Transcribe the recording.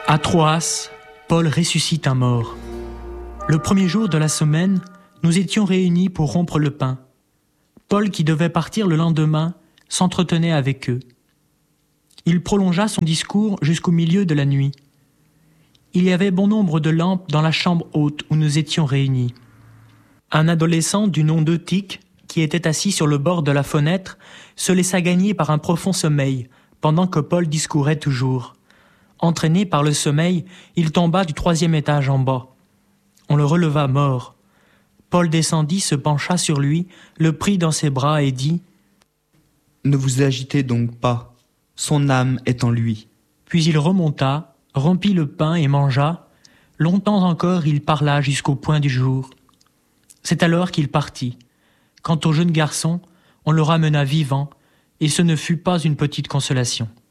À Troas, Paul ressuscite un mort. Le premier jour de la semaine, nous étions réunis pour rompre le pain. Paul, qui devait partir le lendemain, s'entretenait avec eux. Il prolongea son discours jusqu'au milieu de la nuit. Il y avait bon nombre de lampes dans la chambre haute où nous étions réunis. Un adolescent du nom d'Eutique, qui était assis sur le bord de la fenêtre, se laissa gagner par un profond sommeil, pendant que Paul discourait toujours. Entraîné par le sommeil, il tomba du 3e étage en bas. On le releva mort. Paul descendit, se pencha sur lui, le prit dans ses bras et dit « Ne vous agitez donc pas, son âme est en lui. » Puis il remonta, rompit le pain et mangea. Longtemps encore il parla jusqu'au point du jour. C'est alors qu'il partit. Quant au jeune garçon, on le ramena vivant, et ce ne fut pas une petite consolation.